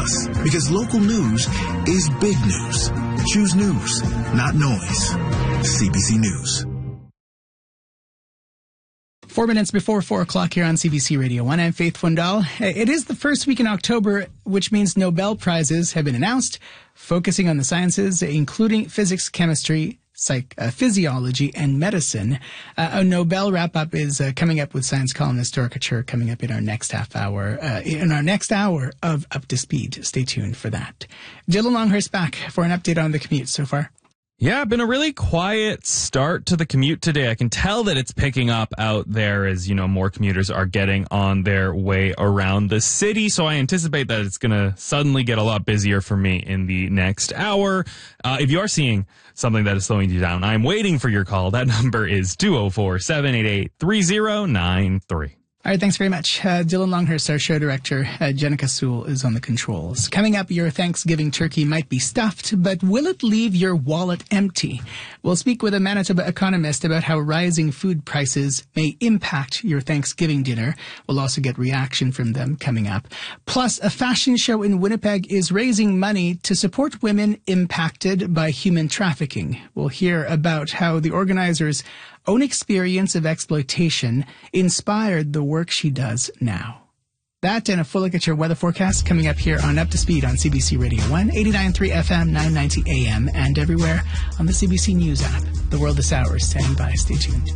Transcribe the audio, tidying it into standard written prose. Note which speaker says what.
Speaker 1: us, because local news is big news. Choose news, not noise. CBC News.
Speaker 2: 4 minutes before 4 o'clock here on CBC Radio 1. I'm Faith Fundal. It is the first week in October, which means Nobel Prizes have been announced, focusing on the sciences, including physics, chemistry, physiology, and medicine. A Nobel wrap-up is coming up with science columnist Dora Couture coming up in our next half hour, of Up to Speed. Stay tuned for that. Dylan Longhurst back for an update on the commute so far.
Speaker 3: Yeah, been a really quiet start to the commute today. I can tell that it's picking up out there as, more commuters are getting on their way around the city. So I anticipate that it's going to suddenly get a lot busier for me in the next hour. If you are seeing something that is slowing you down, I'm waiting for your call. That number is 204-788-3093.
Speaker 2: All right, thanks very much. Dylan Longhurst, our show director. Jenica Sewell is on the controls. Coming up, your Thanksgiving turkey might be stuffed, but will it leave your wallet empty? We'll speak with a Manitoba economist about how rising food prices may impact your Thanksgiving dinner. We'll also get reaction from them coming up. Plus, a fashion show in Winnipeg is raising money to support women impacted by human trafficking. We'll hear about how the organizers' own experience of exploitation inspired the work she does now. That and a full look at your weather forecast coming up here on Up to Speed on CBC Radio 1, 89.3 FM, 990 AM, and everywhere on the CBC News app. The World is Ours, standing by. Stay tuned.